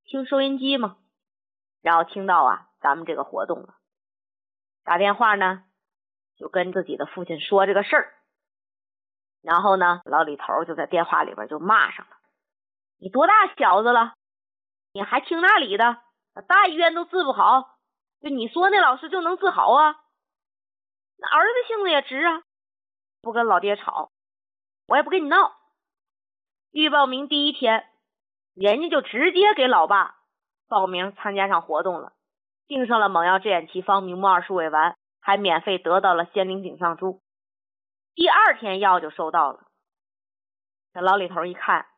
听收音机嘛，然后听到咱们这个活动了，打电话呢就跟自己的父亲说这个事儿，然后呢老李头就在电话里边就骂上了，你多大小子了，你还听那里的，大医院都治不好，就你说那老师就能治好啊？那儿子性子也直啊，不跟老爹吵，我也不跟你闹。预报名第一天，人家就直接给老爸报名参加上活动了，订上了猛药制眼奇方明目2数尾丸，还免费得到了仙灵井上珠。第2天药就收到了，这老李头一看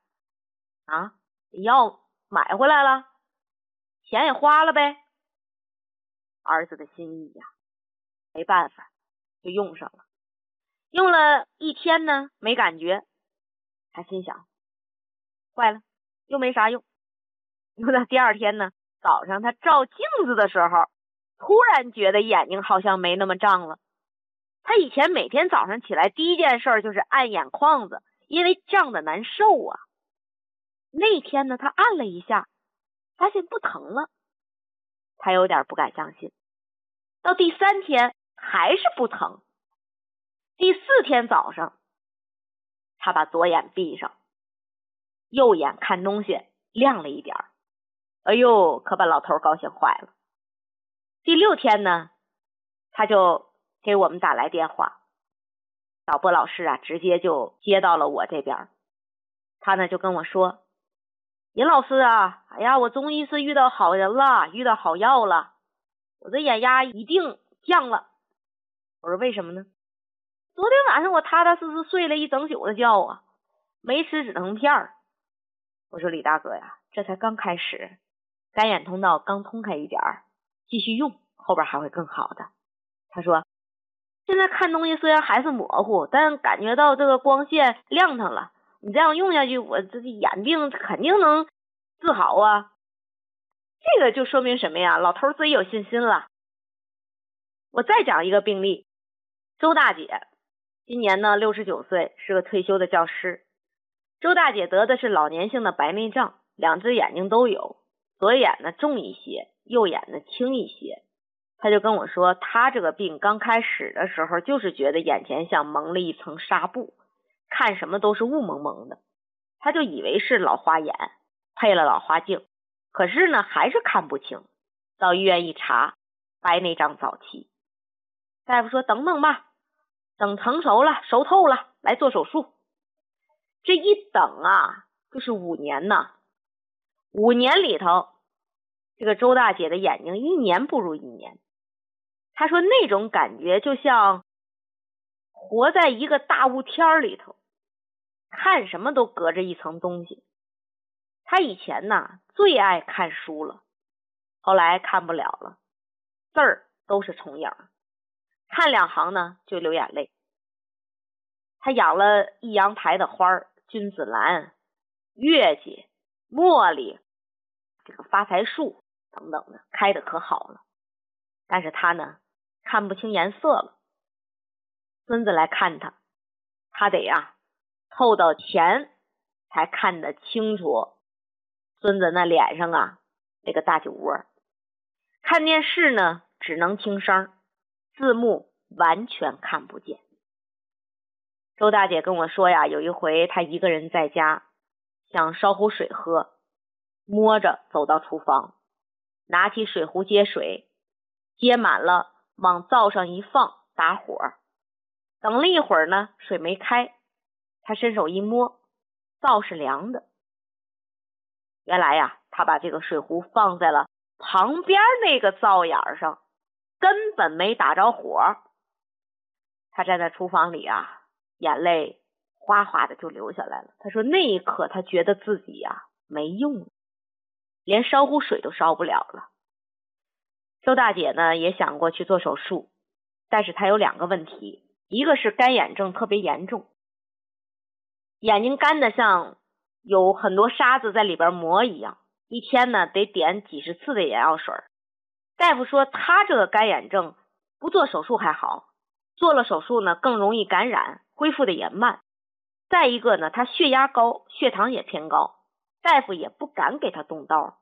药买回来了，钱也花了呗，儿子的心意呀，没办法就用上了。用了1天呢没感觉，他心想坏了，又没啥用。用到第2天呢，早上他照镜子的时候，突然觉得眼睛好像没那么胀了。他以前每天早上起来第一件事就是按眼眶子，因为胀得难受啊。那天呢他按了一下，发现不疼了，他有点不敢相信。到第3天还是不疼。第4天早上，他把左眼闭上，右眼看东西亮了一点，哎呦，可把老头高兴坏了。第6天呢，他就给我们打来电话，导播老师直接就接到了我这边。他呢就跟我说，尹老师哎呀，我终于是遇到好人了，遇到好药了，我这眼压一定降了。我说为什么呢？昨天晚上我踏踏实实睡了一整宿的觉没吃止疼片。我说李大哥呀，这才刚开始，干眼通道刚通开一点，继续用，后边还会更好的。他说现在看东西虽然还是模糊，但感觉到这个光线亮堂了，你这样用下去，我这眼病肯定能治好啊。这个就说明什么呀？老头自己有信心了。我再讲一个病例，周大姐今年呢69岁，是个退休的教师。周大姐得的是老年性的白内障，2只眼睛都有，左眼呢重一些，右眼呢轻一些。她就跟我说，她这个病刚开始的时候就是觉得眼前像蒙了一层纱布，看什么都是雾蒙蒙的，她就以为是老花眼，配了老花镜，可是呢还是看不清。到医院一查，白内障早期。大夫说等等吧，等成熟了，熟透了来做手术。这一等就是5年呢。5年里头，这个周大姐的眼睛1年不如1年。她说那种感觉就像活在一个大雾天里头，看什么都隔着一层东西。她以前最爱看书了，后来看不了了，字儿都是重影，看2行呢就流眼泪。他养了一阳台的花，君子兰、月季、茉莉，这个发财树等等的，开得可好了。但是他呢看不清颜色了。孙子来看他，他得透到前才看得清楚孙子那脸上那个大酒窝。看电视呢只能听声，字幕完全看不见。周大姐跟我说有一回她一个人在家，想烧壶水喝，摸着走到厨房，拿起水壶接水，接满了往灶上一放，打火。等了一会儿呢，水没开，她伸手一摸，灶是凉的。原来她把这个水壶放在了旁边那个灶眼上，根本没打着火。她站在厨房里眼泪哗哗的就流下来了。她说那一刻她觉得自己没用了，连烧壶水都烧不了了。周大姐呢也想过去做手术，但是她有2个问题，一个是干眼症特别严重，眼睛干的像有很多沙子在里边磨一样，一天呢得点几十次的眼药水。大夫说她这个干眼症不做手术还好，做了手术呢更容易感染，恢复的也慢。再一个呢，他血压高，血糖也偏高，大夫也不敢给他动刀。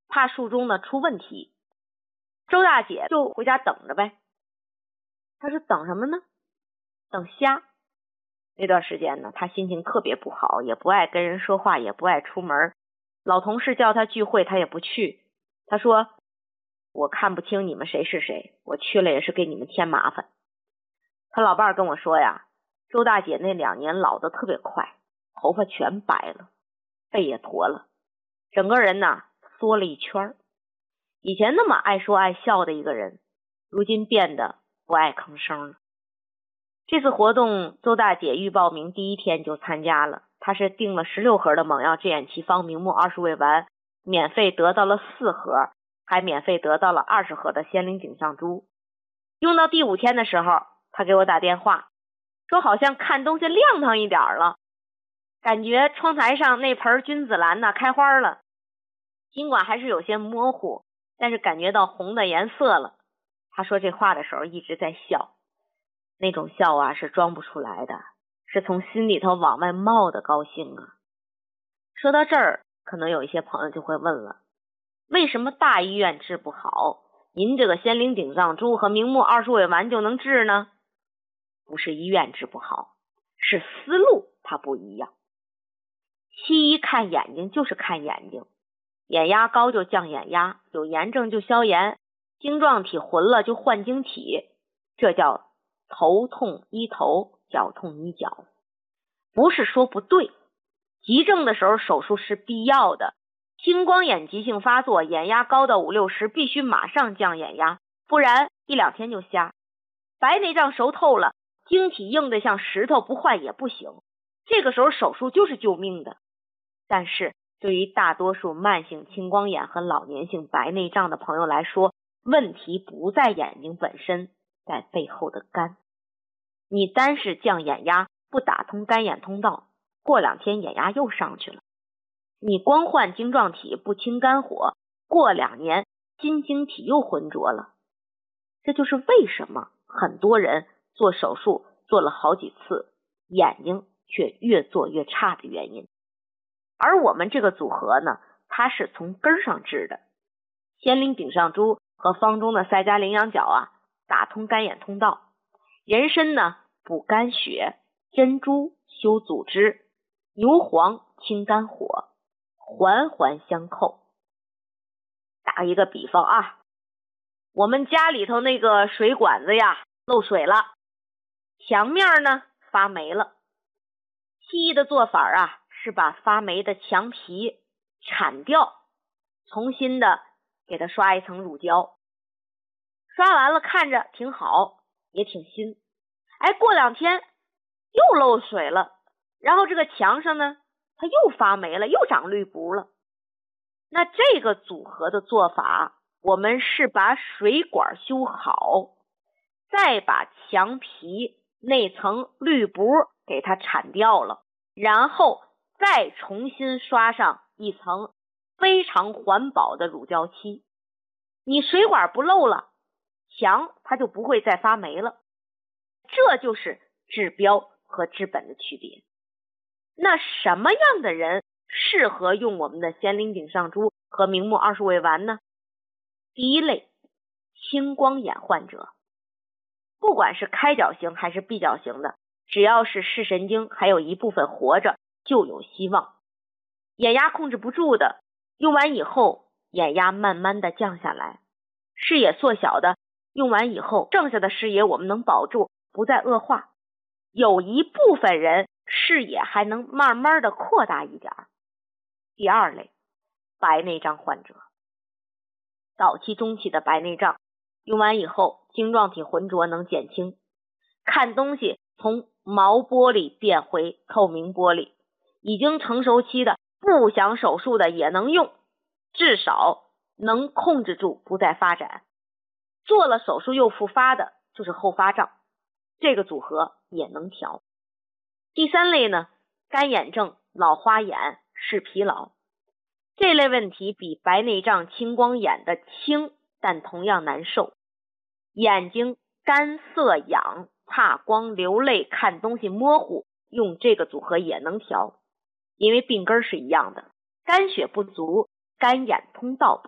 怕术中呢出问题。周大姐就回家等着呗。她说等什么呢？等瞎。那段时间呢，她心情特别不好，也不爱跟人说话，也不爱出门。老同事叫她聚会，她也不去。她说我看不清你们谁是谁，我去了也是给你们添麻烦。她老伴跟我说呀，周大姐那2年老得特别快，头发全白了，背也驼了，整个人呢缩了一圈。以前那么爱说爱笑的一个人，如今变得不爱吭声了。这次活动周大姐预报名第1天就参加了，她是订了16盒的猛药智眼奇方明目20味丸，免费得到了4盒，还免费得到了20盒的仙灵井上珠。用到第5天的时候，她给我打电话说好像看东西亮堂一点了，感觉窗台上那盆君子兰呢开花了，尽管还是有些模糊，但是感觉到红的颜色了。她说这话的时候一直在笑，那种笑啊是装不出来的，是从心里头往外冒的高兴啊。说到这儿，可能有一些朋友就会问了，为什么大医院治不好，您这个仙灵井上珠和明目20味丸就能治呢？不是医院治不好，是思路它不一样。西医看眼睛就是看眼睛，眼压高就降眼压，有炎症就消炎，晶状体混了就换晶体，这叫头痛医头，脚痛医脚。不是说不对，急症的时候手术是必要的，青光眼急性发作，眼压高到50、60，必须马上降眼压，不然1、2天就瞎。白内障熟透了，晶体硬得像石头，不换也不行，这个时候手术就是救命的。但是对于大多数慢性青光眼和老年性白内障的朋友来说，问题不在眼睛本身，在背后的肝。你单是降眼压，不打通肝眼通道，过2天眼压又上去了。你光换晶状体，不清肝火，过2年筋晶体又浑浊了。这就是为什么很多人做手术做了好几次，眼睛却越做越差的原因。而我们这个组合呢，它是从根上治的。仙灵顶上珠和方中的赛迦羚羊角啊，打通肝眼通道；人参呢，补肝血；珍珠修组织；牛黄清肝火，环环相扣。打一个比方啊，我们家里头那个水管子呀漏水了，墙面呢发霉了。西医的做法啊，是把发霉的墙皮铲掉，重新的给它刷一层乳胶，刷完了看着挺好，也挺新。过2天又漏水了，然后这个墙上呢，它又发霉了，又长绿布了。那这个组合的做法，我们是把水管修好，再把墙皮那层绿布给它铲掉了，然后再重新刷上一层非常环保的乳胶漆。你水管不漏了，墙它就不会再发霉了。这就是治标和治本的区别。那什么样的人适合用我们的仙灵井上珠和明目20味丸呢？第一类，青光眼患者，不管是开角型还是闭角型的，只要是视神经还有一部分活着，就有希望。眼压控制不住的，用完以后眼压慢慢的降下来，视野缩小的，用完以后剩下的视野我们能保住，不再恶化。有一部分人视野还能慢慢的扩大一点。第二类，白内障患者，早期中期的白内障，用完以后晶状体浑浊能减轻，看东西从毛玻璃变回透明玻璃，已经成熟期的不想手术的也能用，至少能控制住不再发展。做了手术又复发的就是后发障，这个组合也能调。第三类呢，干眼症、老花眼、视疲劳，这类问题比白内障、青光眼的轻，但同样难受。眼睛干涩痒、怕光、流泪、看东西模糊，用这个组合也能调，因为病根是一样的，肝血不足，肝眼通道